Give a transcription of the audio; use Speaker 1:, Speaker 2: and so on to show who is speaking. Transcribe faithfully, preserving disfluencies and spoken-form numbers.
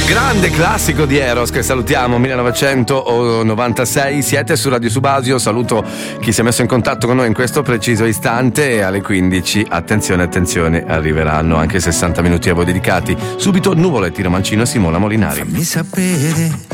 Speaker 1: Grande classico di Eros che salutiamo, millenovecentonovantasei, siete su Radio Subasio, saluto chi si è messo in contatto con noi in questo preciso istante e alle quindici, attenzione attenzione, arriveranno anche sessanta minuti a voi dedicati, subito Nuvole, Tiro Mancino e Simona Molinari.
Speaker 2: Fammi sapere